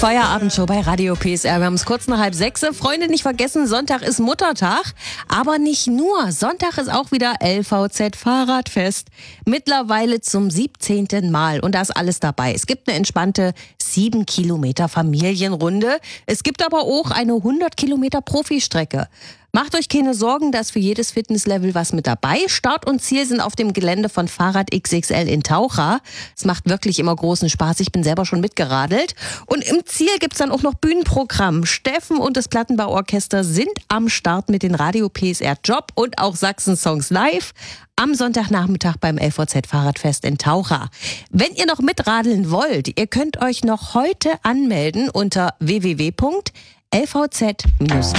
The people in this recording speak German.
Feierabendshow bei Radio PSR. Wir haben es kurz nach 5:30. Freunde, nicht vergessen, Sonntag ist Muttertag. Aber nicht nur. Sonntag ist auch wieder LVZ Fahrradfest. Mittlerweile zum 17. Mal. Und da ist alles dabei. Es gibt eine entspannte 7 Kilometer Familienrunde. Es gibt aber auch eine 100 Kilometer Profistrecke. Macht euch keine Sorgen, da ist für jedes Fitnesslevel was mit dabei. Start und Ziel sind auf dem Gelände von Fahrrad XXL in Taucha. Es macht wirklich immer großen Spaß. Ich bin selber schon mitgeradelt. Und im Ziel gibt's dann auch noch Bühnenprogramm. Steffen und das Plattenbauorchester sind am Start mit den Radio PSR Job und auch Sachsen Songs live am Sonntagnachmittag beim LVZ Fahrradfest in Taucha. Wenn ihr noch mitradeln wollt, ihr könnt euch noch heute anmelden unter www.lvz-taucha.de.